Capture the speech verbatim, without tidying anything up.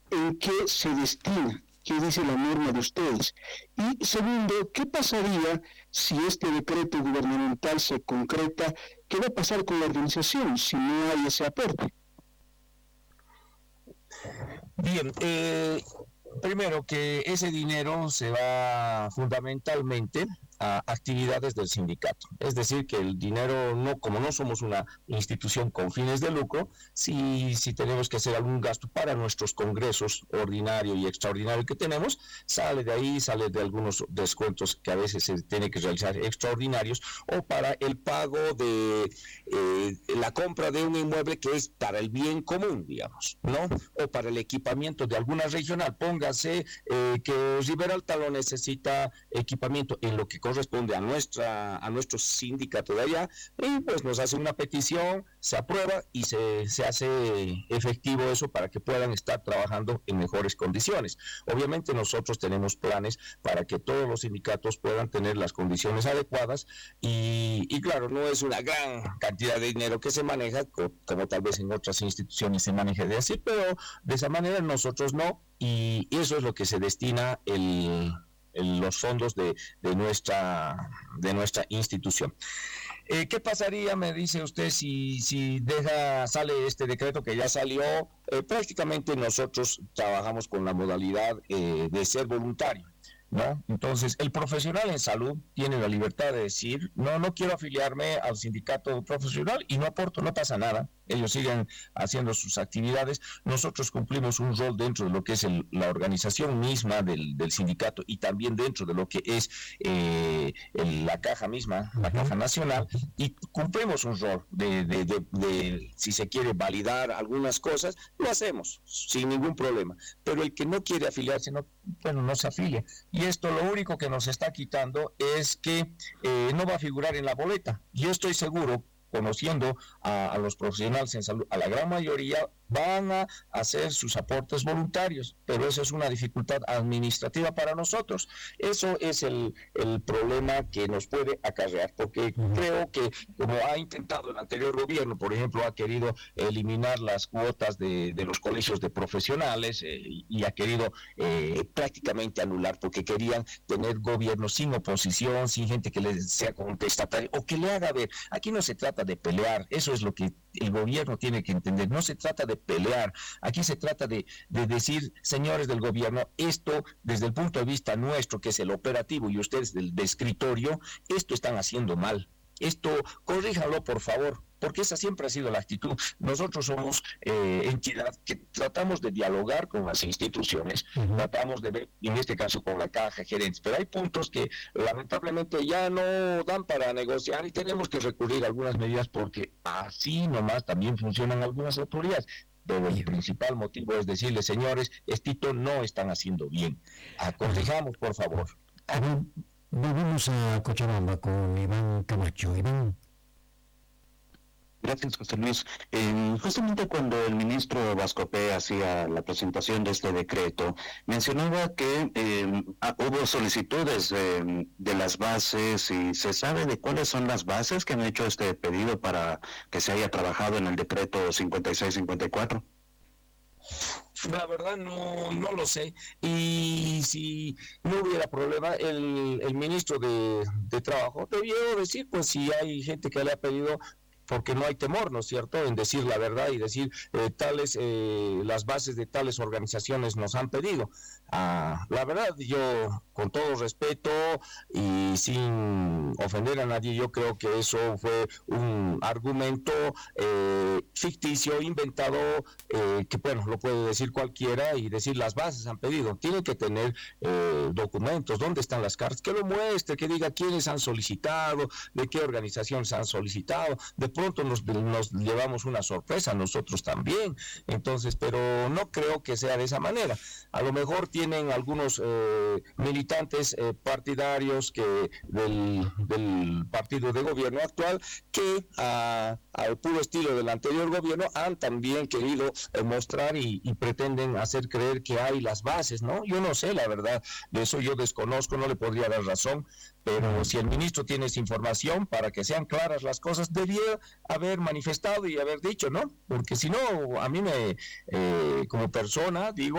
en qué se destina, qué dice la norma de ustedes. Y segundo, ¿qué pasaría si este decreto gubernamental se concreta? ¿Qué va a pasar con la organización si no hay ese aporte? Bien, eh, primero que ese dinero se va fundamentalmente a actividades del sindicato. Es decir, que el dinero, no, como no somos una institución con fines de lucro, si, si tenemos que hacer algún gasto para nuestros congresos ordinario y extraordinario que tenemos, sale de ahí, sale de algunos descuentos que a veces se tiene que realizar extraordinarios, o para el pago de eh, la compra de un inmueble que es para el bien común, digamos, ¿no? O para el equipamiento de alguna regional. Póngase eh, que Rivera Alta lo necesita equipamiento en lo que corresponde a nuestra a nuestro sindicato de allá, y pues nos hace una petición, se aprueba y se, se hace efectivo eso para que puedan estar trabajando en mejores condiciones. Obviamente nosotros tenemos planes para que todos los sindicatos puedan tener las condiciones adecuadas, y, y claro, no es una gran cantidad de dinero que se maneja, como, como tal vez en otras instituciones se maneja de así, pero de esa manera nosotros no, y eso es lo que se destina el los fondos de, de nuestra de nuestra institución. Eh, ¿Qué pasaría, me dice usted, si, si deja sale este decreto que ya salió? Eh, prácticamente nosotros trabajamos con la modalidad eh, de ser voluntario, ¿no? Entonces, el profesional en salud tiene la libertad de decir, no, no quiero afiliarme al sindicato profesional y no aporto, no pasa nada. Ellos siguen haciendo sus actividades. Nosotros cumplimos un rol dentro de lo que es el, la organización misma del, del sindicato, y también dentro de lo que es eh, el, la caja misma, la caja nacional, y cumplimos un rol de, de, de, de, si se quiere validar algunas cosas, lo hacemos sin ningún problema. Pero el que no quiere afiliarse, no, bueno, no se afilia. Y esto lo único que nos está quitando es que eh, no va a figurar en la boleta. Yo estoy seguro, conociendo a, a los profesionales en salud, a la gran mayoría van a hacer sus aportes voluntarios, pero eso es una dificultad administrativa para nosotros. Eso es el, el problema que nos puede acarrear, porque uh-huh. creo que como ha intentado el anterior gobierno, por ejemplo, ha querido eliminar las cuotas de, de los colegios de profesionales eh, y ha querido eh, prácticamente anular, porque querían tener gobierno sin oposición, sin gente que les sea contestataria o que le haga ver. Aquí no se trata de pelear, eso es lo que el gobierno tiene que entender, no se trata de pelear, aquí se trata de, de decir, señores del gobierno, esto desde el punto de vista nuestro, que es el operativo, y ustedes del de escritorio, esto están haciendo mal, esto corríjanlo por favor, porque esa siempre ha sido la actitud. Nosotros somos eh, entidad que tratamos de dialogar con las instituciones, uh-huh. tratamos de ver, en este caso con la caja, gerentes, pero hay puntos que lamentablemente ya no dan para negociar y tenemos que recurrir a algunas medidas, porque así nomás también funcionan algunas autoridades. Pero el principal motivo es decirles, señores, esto no están haciendo bien. Aconsejamos, por favor. A ver, volvemos a Cochabamba con Iván Camacho. Iván. Gracias, José Luis. Eh, justamente cuando el ministro Vascopé hacía la presentación de este decreto, mencionaba que eh, hubo solicitudes eh, de las bases, y se sabe de cuáles son las bases que han hecho este pedido para que se haya trabajado en el decreto cincuenta y seis cincuenta y cuatro. La verdad no, no lo sé, y si no hubiera problema, el, el ministro de, de Trabajo debió decir, pues si hay gente que le ha pedido, porque no hay temor, ¿no es cierto?, en decir la verdad y decir eh, tales, eh, las bases de tales organizaciones nos han pedido. Ah, la verdad, yo con todo respeto y sin ofender a nadie, yo creo que eso fue un argumento eh, ficticio, inventado, eh, que bueno, lo puede decir cualquiera y decir las bases han pedido. Tienen que tener eh, documentos, dónde están las cartas, que lo muestre, que diga quiénes han solicitado, de qué organizaciones han solicitado. De pronto nos, nos llevamos una sorpresa nosotros también, entonces, pero no creo que sea de esa manera. A lo mejor tienen algunos eh, militantes eh, partidarios que del, del partido de gobierno actual que a, al puro estilo del anterior gobierno han también querido eh, mostrar y, y pretenden hacer creer que hay las bases, ¿no? Yo no sé, la verdad, de eso yo desconozco, no le podría dar razón, pero si el ministro tiene esa información, para que sean claras las cosas, debía haber manifestado y haber dicho, ¿no? Porque si no, a mí me, eh, como persona, digo,